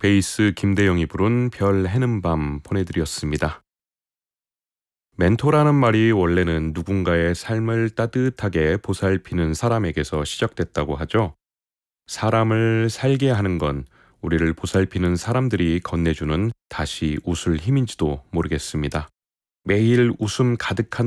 베이스 김대영이 부른 별 해는 밤 보내드렸습니다. 멘토라는 말이 원래는 누군가의 삶을 따뜻하게 보살피는 사람에게서 시작됐다고 하죠. 사람을 살게 하는 건 우리를 보살피는 사람들이 건네주는 다시 웃을 힘인지도 모르겠습니다. 매일 웃음 가득한